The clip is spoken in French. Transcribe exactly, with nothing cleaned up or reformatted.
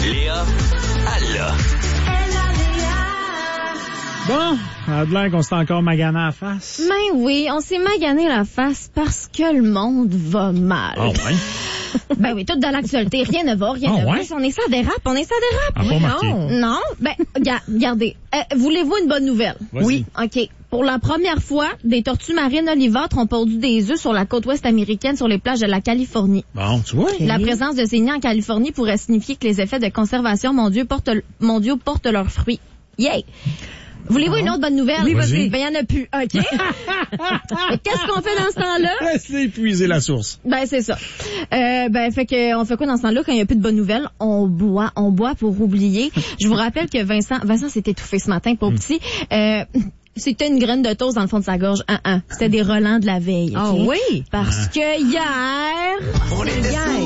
Léa, elle l'a. Bon, à de l'air qu'on s'est encore magané à la face. Ben oui, on s'est magané la face parce que le monde va mal. Ah ouais? Ben oui, tout dans l'actualité, rien ne va, rien Ah ne va. ouais? On est ça dérape, on est ça dérape. Ah, pas Oui, marqué. non. Non, ben, ga- regardez, euh, voulez-vous une bonne nouvelle? Vas-y. Oui, OK. Pour la première fois, des tortues marines olivâtres ont pondu des œufs sur la côte ouest américaine sur les plages de la Californie. Bon, tu vois? La présence de ces nids en Californie pourrait signifier que les effets de conservation mondiaux portent, mondiaux portent leurs fruits. Yay! Voulez-vous une autre bonne nouvelle? Oui, vas-y. Ben, il n'y en a plus, OK? Et qu'est-ce qu'on fait dans ce temps-là? Laisse-les épuiser la source. Ben, c'est ça. Euh, ben, fait que, on fait quoi dans ce temps-là quand il n'y a plus de bonnes nouvelles? On boit, on boit pour oublier. Je vous rappelle que Vincent, Vincent s'est étouffé ce matin, pauvre petit. Euh, C'était une graine de toast dans le fond de sa gorge. Un, un. C'était des relents de la veille. Ah okay? oui? Parce que hier... On était hier,